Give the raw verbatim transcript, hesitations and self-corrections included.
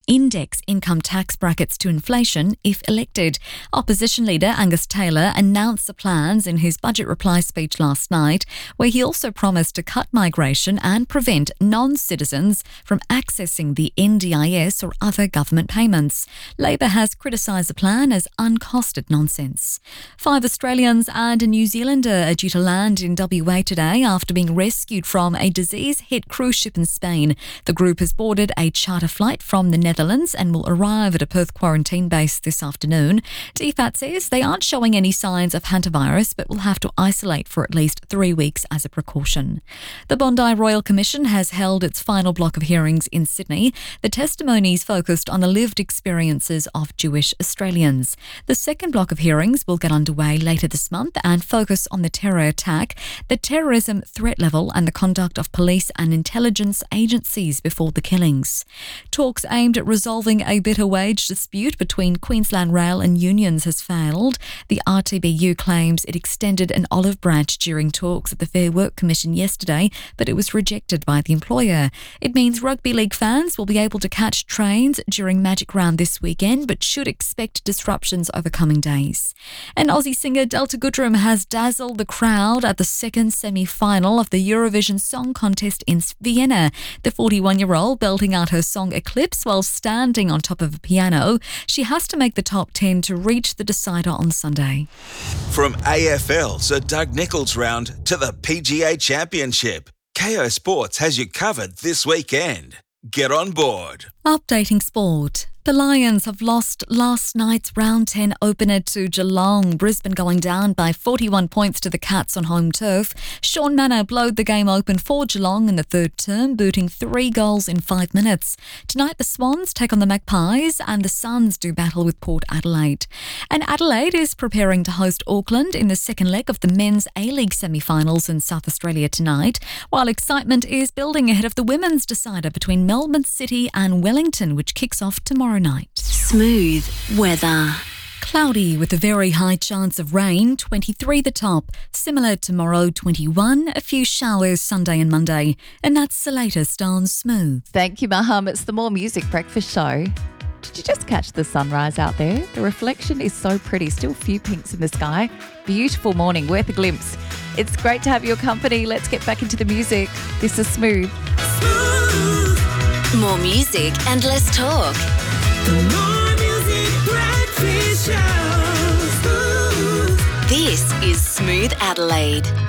index income tax brackets to inflation if elected. Opposition leader Angus Taylor announced the plans in his budget reply speech last night, where he also promised to cut migration and prevent non-citizens from accessing the N D I S or other government payments. Labor has criticised the plan as uncosted nonsense. Five Australians and a New Zealander are due to land in W A today after being rescued from a disease-hit cruise ship in Spain. The group has boarded a charter flight from the Netherlands and will arrive at a Perth quarantine base this afternoon. D F A T says they aren't showing any signs of hantavirus but will have to isolate for at least three weeks as a precaution. The Bondi Royal Commission has held its final block of hearings in Sydney. The testimonies focused on the lived experiences of Jewish Australians. The second block of hearings will get underway later this month and focus on the terror attack, the terrorism threat level and the conduct of police and intelligence agencies before the killings. Talks aimed at resolving a bitter wage dispute between Queensland Rail and unions has failed. The R T B U claims it extended an olive branch during talks at the Fair Work Commission yesterday, but it was rejected by the employer. It means rugby league fans will be able to catch trains during Magic Round this weekend, but should expect disruptions over coming days. And Aussie singer Delta Goodrem has dazzled the crowd at the second semi-final of the Eurovision Song Contest in Vienna. The forty-one-year-old belting out her song Eclipse while standing on top of a piano. She has to make the top ten to reach the decider on Sunday. From A F L Sir Doug Nicholls round to the P G A Championship, Kayo Sports has you covered this weekend. Get on board. Updating sport. The Lions have lost last night's round ten opener to Geelong. Brisbane going down by forty-one points to the Cats on home turf. Sean Manor blowed the game open for Geelong in the third term, booting three goals in five minutes. Tonight the Swans take on the Magpies and the Suns do battle with Port Adelaide. And Adelaide is preparing to host Auckland in the second leg of the Men's A-League semi-finals in South Australia tonight, while excitement is building ahead of the women's decider between Melbourne City and Wellington, which kicks off tomorrow night. Smooth weather. Cloudy with a very high chance of rain, twenty-three the top. Similar tomorrow, twenty-one. A few showers Sunday and Monday. And that's the latest on Smooth. Thank you, Maham. It's the More Music Breakfast Show. Did you just catch the sunrise out there? The reflection is so pretty. Still few pinks in the sky. Beautiful morning, worth a glimpse. It's great to have your company. Let's get back into the music. This is Smooth. Smooth. More music and less talk. More Music Breakfast Show. Smooth. This is Smooth Adelaide.